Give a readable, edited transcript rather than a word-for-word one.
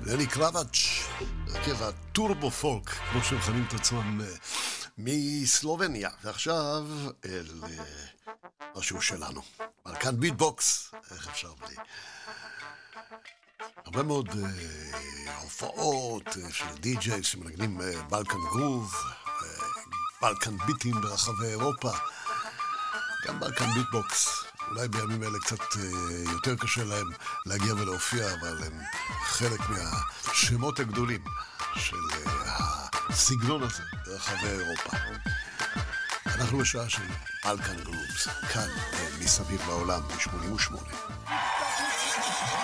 לני קרבץ', הרכב הטורבו פולק, כמו שמכנים את עצמם, מסלובניה. ועכשיו אל משהו שלנו, בלקן ביטבוקס. איך אפשר בלי? הרבה מאוד הופעות של די-ג'יי שמנגנים בלקן גרוב, בלקן ביטים ברחבי אירופה, גם בלקן ביטבוקס. אולי בימים אלה קצת יותר קשה להם להגיע ולהופיע, אבל הם חלק מהשמות הגדולים של הסגנון הזה ברחבי אירופה. אנחנו בשעה של בלקן גרובס, כאן מסביב לעולם ב-88.